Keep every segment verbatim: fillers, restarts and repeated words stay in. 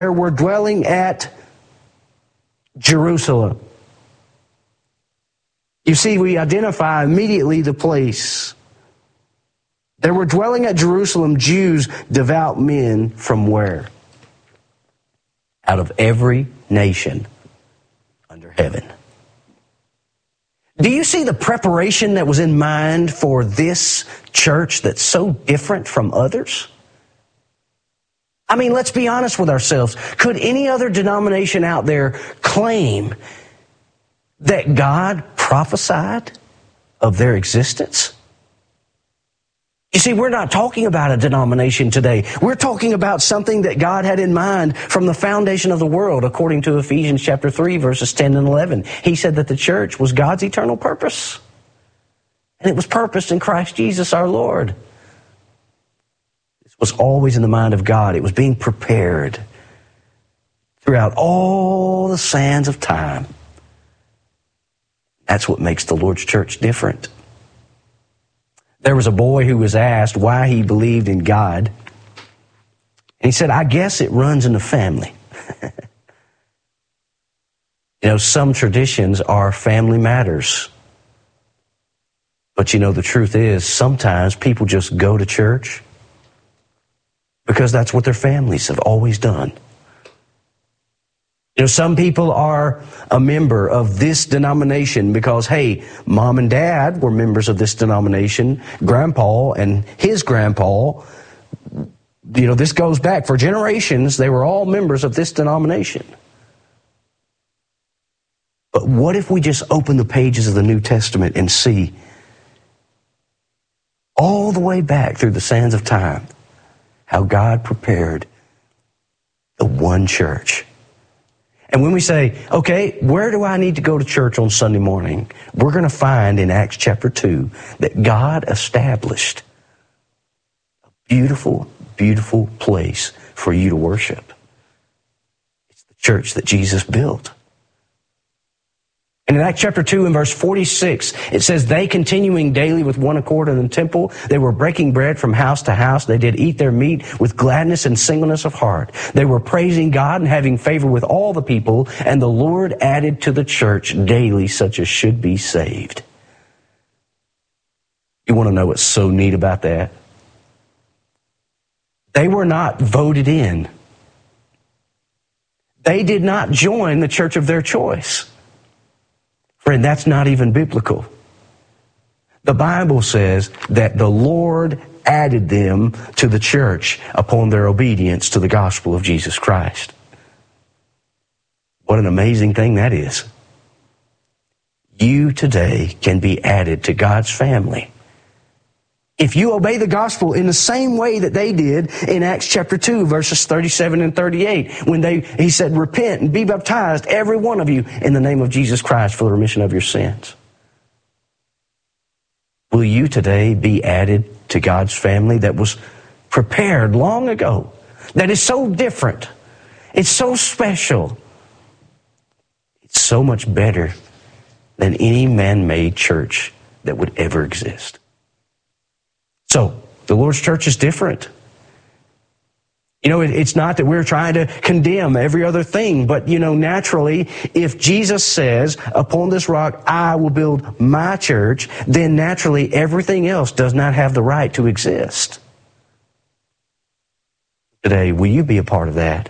were dwelling at Jerusalem. You see, we identify immediately the place. There were dwelling at Jerusalem Jews, devout men from where? Out of every nation under heaven. Do you see the preparation that was in mind for this church that's so different from others? I mean, let's be honest with ourselves. Could any other denomination out there claim that God prophesied of their existence? You see, we're not talking about a denomination today. We're talking about something that God had in mind from the foundation of the world, according to Ephesians chapter three, verses ten and eleven. He said that the church was God's eternal purpose. And it was purposed in Christ Jesus our Lord. This was always in the mind of God. It was being prepared throughout all the sands of time. That's what makes the Lord's church different. There was a boy who was asked why he believed in God. And he said, I guess it runs in the family. You know, some traditions are family matters. But you know, the truth is, sometimes people just go to church because that's what their families have always done. You know, some people are a member of this denomination because, hey, mom and dad were members of this denomination, grandpa and his grandpa. You know, this goes back for generations. They were all members of this denomination. But what if we just open the pages of the New Testament and see all the way back through the sands of time how God prepared the one church? And when we say, okay, where do I need to go to church on Sunday morning? We're going to find in Acts chapter two that God established a beautiful, beautiful place for you to worship. It's the church that Jesus built. And in Acts chapter two and verse forty-six, it says, they continuing daily with one accord in the temple, they were breaking bread from house to house. They did eat their meat with gladness and singleness of heart. They were praising God and having favor with all the people, and the Lord added to the church daily such as should be saved. You want to know what's so neat about that? They were not voted in. They did not join the church of their choice. Friend, that's not even biblical. The Bible says that the Lord added them to the church upon their obedience to the gospel of Jesus Christ. What an amazing thing that is. You today can be added to God's family if you obey the gospel in the same way that they did in Acts chapter two, verses thirty-seven and thirty-eight, when they, he said, repent and be baptized, every one of you, in the name of Jesus Christ for the remission of your sins. Will you today be added to God's family that was prepared long ago, that is so different, it's so special, it's so much better than any man-made church that would ever exist? So, the Lord's church is different. You know, it, it's not that we're trying to condemn every other thing, but, you know, naturally, if Jesus says, upon this rock I will build my church, then naturally everything else does not have the right to exist. Today, will you be a part of that?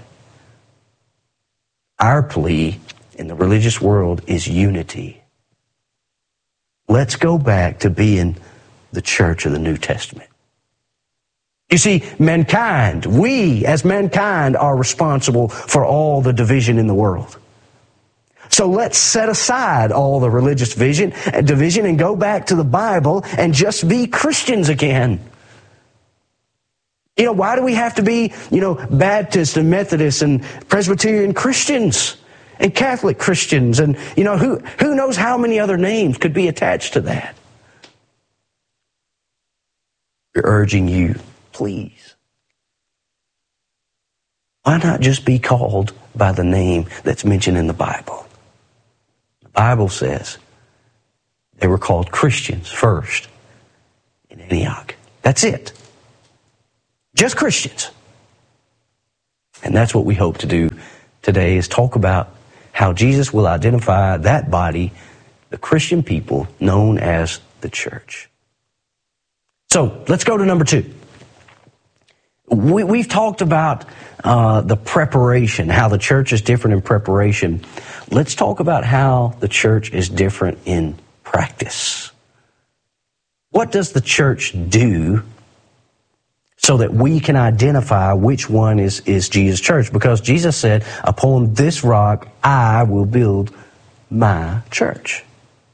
Our plea in the religious world is unity. Let's go back to being the church of the New Testament. You see, mankind, we as mankind are responsible for all the division in the world. So let's set aside all the religious vision, division and go back to the Bible and just be Christians again. You know, why do we have to be, you know, Baptist and Methodist and Presbyterian Christians and Catholic Christians? And, you know, who, who knows how many other names could be attached to that? We're urging you, please, why not just be called by the name that's mentioned in the Bible? The Bible says they were called Christians first in Antioch. That's it. Just Christians. And that's what we hope to do today, is talk about how Jesus will identify that body, the Christian people, known as the church. So let's go to number two. We, we've talked about uh, the preparation, how the church is different in preparation. Let's talk about how the church is different in practice. What does the church do so that we can identify which one is, is Jesus' church? Because Jesus said, upon this rock I will build my church.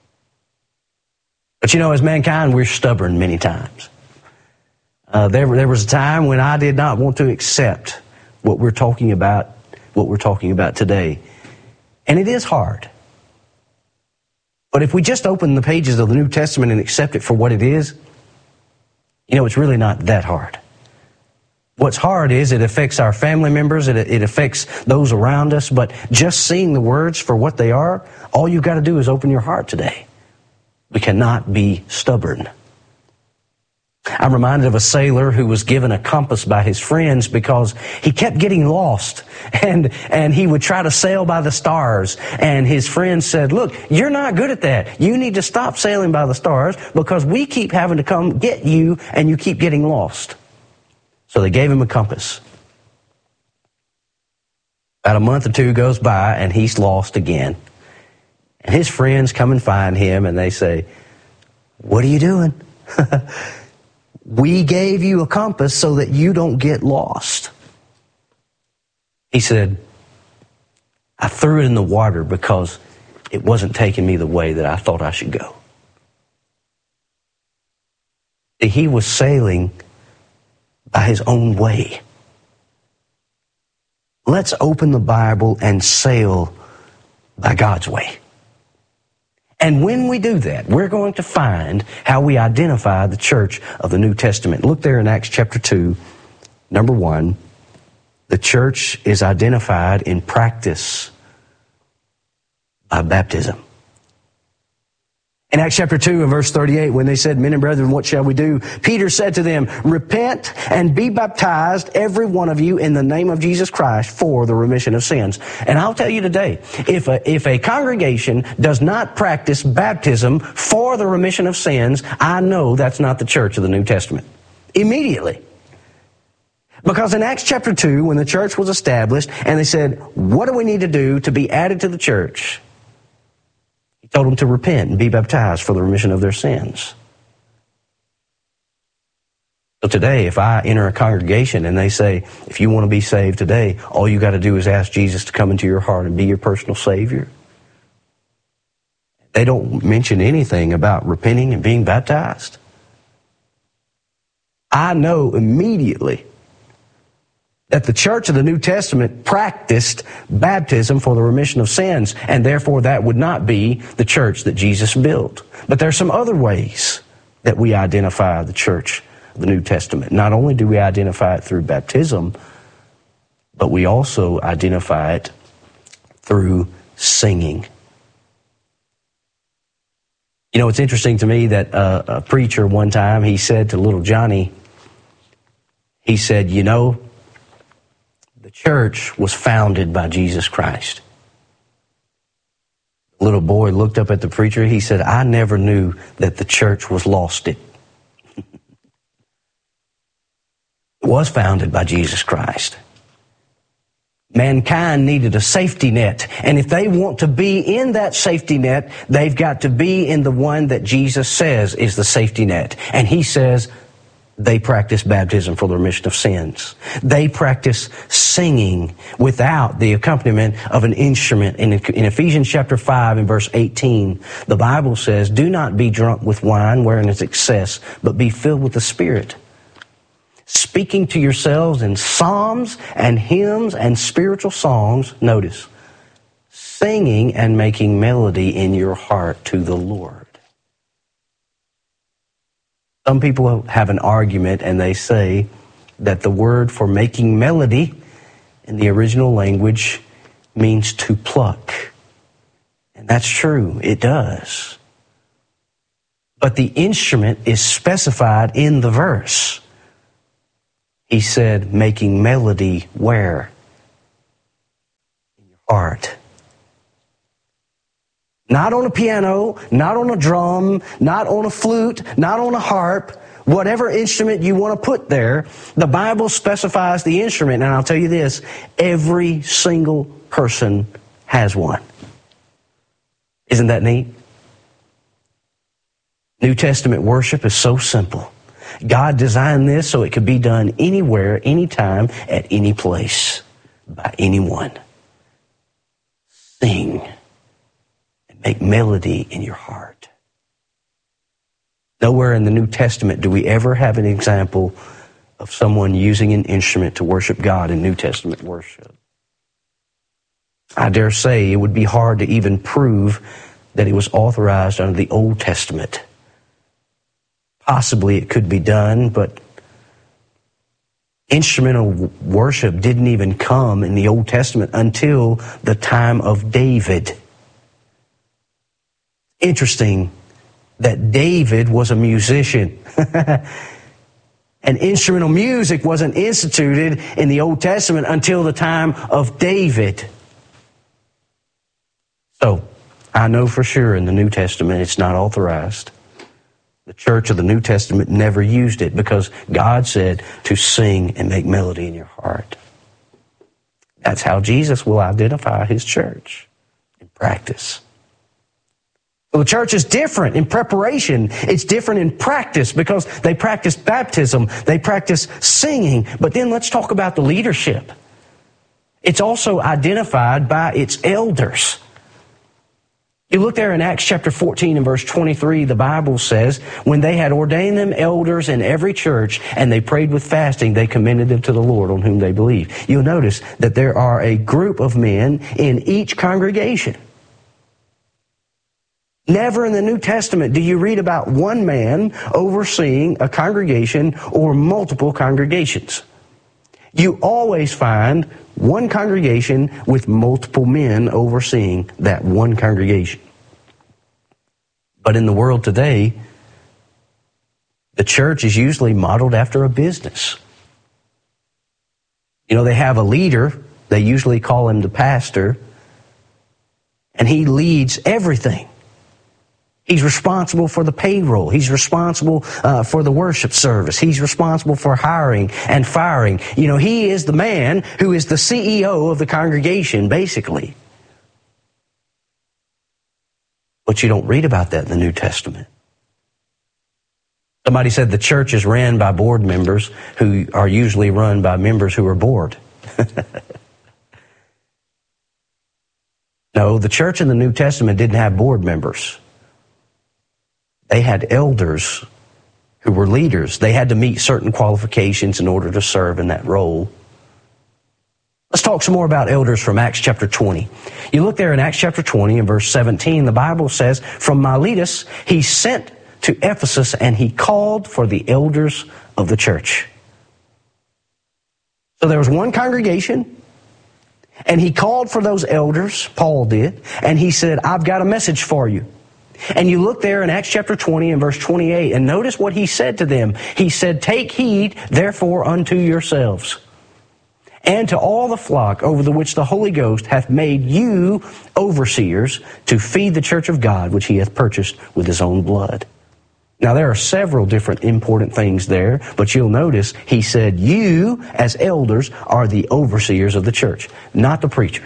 But you know, as mankind, we're stubborn many times. Uh, there, there was a time when I did not want to accept what we're talking about, what we're talking about today. And it is hard. But if we just open the pages of the New Testament and accept it for what it is, you know, it's really not that hard. What's hard is it affects our family members, it, it affects those around us, but just seeing the words for what they are, all you've got to do is open your heart today. We cannot be stubborn. I'm reminded of a sailor who was given a compass by his friends because he kept getting lost, and and he would try to sail by the stars, and his friends said, look, you're not good at that. You need to stop sailing by the stars because we keep having to come get you and you keep getting lost. So they gave him a compass. About a month or two goes by and he's lost again. And his friends come and find him and they say, what are you doing? We gave you a compass so that you don't get lost. He said, I threw it in the water because it wasn't taking me the way that I thought I should go. He was sailing by his own way. Let's open the Bible and sail by God's way. And when we do that, we're going to find how we identify the church of the New Testament. Look there in Acts chapter two, number one. The church is identified in practice by baptism. In Acts chapter two and verse thirty-eight, when they said, men and brethren, what shall we do? Peter said to them, repent and be baptized, every one of you, in the name of Jesus Christ for the remission of sins. And I'll tell you today, if a, if a congregation does not practice baptism for the remission of sins, I know that's not the church of the New Testament. Immediately. Because in Acts chapter two, when the church was established, and they said, what do we need to do to be added to the church? He told them to repent and be baptized for the remission of their sins. So today, if I enter a congregation and they say, if you want to be saved today, all you got to do is ask Jesus to come into your heart and be your personal Savior. They don't mention anything about repenting and being baptized. I know immediately that the church of the New Testament practiced baptism for the remission of sins, and therefore that would not be the church that Jesus built. But there are some other ways that we identify the church of the New Testament. Not only do we identify it through baptism, but we also identify it through singing. You know, it's interesting to me that uh, a preacher one time, he said to little Johnny, he said, you know, the church was founded by Jesus Christ. The little boy looked up at the preacher. He said, I never knew that the church was lost it. It was founded by Jesus Christ. Mankind needed a safety net. And if they want to be in that safety net, they've got to be in the one that Jesus says is the safety net. And he says, they practice baptism for the remission of sins. They practice singing without the accompaniment of an instrument. In, in Ephesians chapter five and verse eighteen, the Bible says, do not be drunk with wine wherein is excess, but be filled with the Spirit, speaking to yourselves in psalms and hymns and spiritual songs, notice, singing and making melody in your heart to the Lord. Some people have an argument and they say that the word for making melody in the original language means to pluck. And that's true, it does. But the instrument is specified in the verse. He said, making melody where? heart. Not on a piano, not on a drum, not on a flute, not on a harp, whatever instrument you want to put there. The Bible specifies the instrument, and I'll tell you this, every single person has one. Isn't that neat? New Testament worship is so simple. God designed this so it could be done anywhere, anytime, at any place, by anyone. Sing and make melody in your heart. Nowhere in the New Testament do we ever have an example of someone using an instrument to worship God in New Testament worship. I dare say it would be hard to even prove that it was authorized under the Old Testament. Possibly it could be done, but instrumental worship didn't even come in the Old Testament until the time of David. Interesting that David was a musician. And instrumental music wasn't instituted in the Old Testament until the time of David. So, I know for sure in the New Testament it's not authorized. The church of the New Testament never used it because God said to sing and make melody in your heart. That's how Jesus will identify his church in practice. Well, the church is different in preparation. It's different in practice because they practice baptism. They practice singing. But then let's talk about the leadership. It's also identified by its elders. You look there in Acts chapter fourteen and verse twenty-three, the Bible says, when they had ordained them elders in every church and they prayed with fasting, they commended them to the Lord on whom they believed. You'll notice that there are a group of men in each congregation. Never in the New Testament do you read about one man overseeing a congregation or multiple congregations. You always find one congregation with multiple men overseeing that one congregation. But in the world today, the church is usually modeled after a business. You know, they have a leader, they usually call him the pastor, and he leads everything. He's responsible for the payroll. He's responsible uh, for the worship service. He's responsible for hiring and firing. You know, he is the man who is the C E O of the congregation, basically. But you don't read about that in the New Testament. Somebody said the church is ran by board members who are usually run by members who are bored. No, the church in the New Testament didn't have board members. They had elders who were leaders. They had to meet certain qualifications in order to serve in that role. Let's talk some more about elders from Acts chapter twenty. You look there in Acts chapter twenty and verse seventeen, the Bible says, from Miletus he sent to Ephesus and he called for the elders of the church. So there was one congregation and he called for those elders, Paul did, and he said, I've got a message for you. And you look there in Acts chapter twenty and verse twenty-eight, and notice what he said to them. He said, take heed, therefore, unto yourselves, and to all the flock over the which the Holy Ghost hath made you overseers to feed the church of God, which he hath purchased with his own blood. Now, there are several different important things there, but you'll notice he said, you, as elders, are the overseers of the church, not the preacher.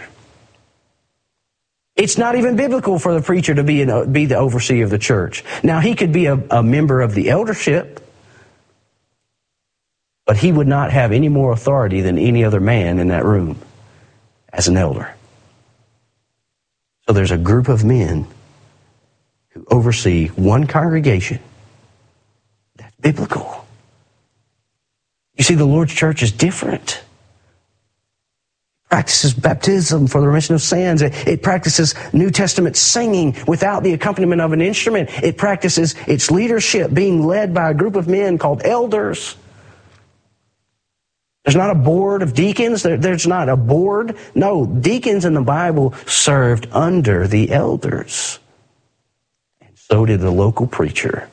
It's not even biblical for the preacher to be, an, be the overseer of the church. Now, he could be a, a member of the eldership, but he would not have any more authority than any other man in that room as an elder. So there's a group of men who oversee one congregation. That's biblical. You see, the Lord's church is different. Practices baptism for the remission of sins. It, it practices New Testament singing without the accompaniment of an instrument. It practices its leadership being led by a group of men called elders. There's not a board of deacons. There, there's not a board. No, deacons in the Bible served under the elders. And so did the local preacher.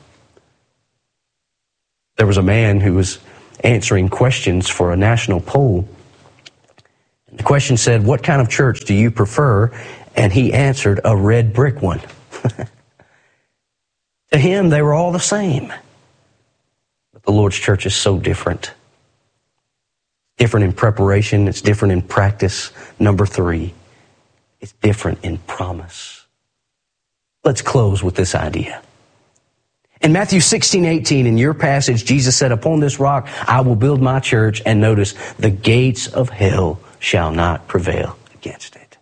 There was a man who was answering questions for a national poll. The question said, what kind of church do you prefer? And he answered, a red brick one. To him, they were all the same. But the Lord's church is so different. Different in preparation. It's different in practice. Number three, it's different in promise. Let's close with this idea. In Matthew sixteen eighteen, in your passage, Jesus said, upon this rock I will build my church, and notice, the gates of hell shall not prevail against it.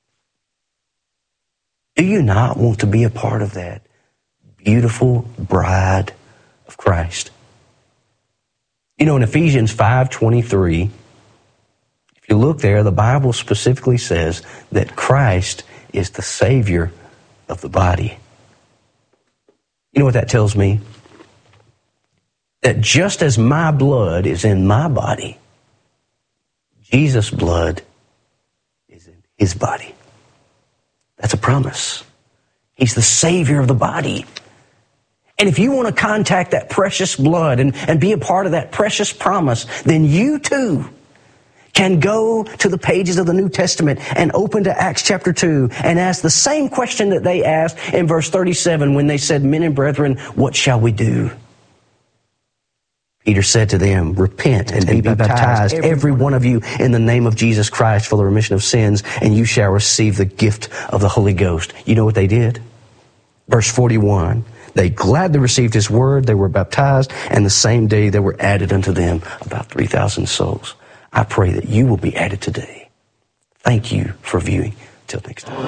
Do you not want to be a part of that beautiful bride of Christ? You know, in Ephesians five twenty-three, if you look there, the Bible specifically says that Christ is the Savior of the body. You know what that tells me? That just as my blood is in my body, Jesus' blood is in his body. That's a promise. He's the Savior of the body. And if you want to contact that precious blood and, and be a part of that precious promise, then you too can go to the pages of the New Testament and open to Acts chapter two and ask the same question that they asked in verse thirty-seven when they said, men and brethren, what shall we do? Peter said to them, repent and, and be baptized, baptized, every one of you, in the name of Jesus Christ for the remission of sins, and you shall receive the gift of the Holy Ghost. You know what they did? Verse forty-one, they gladly received his word, they were baptized, and the same day there were added unto them about three thousand souls. I pray that you will be added today. Thank you for viewing. Till next time.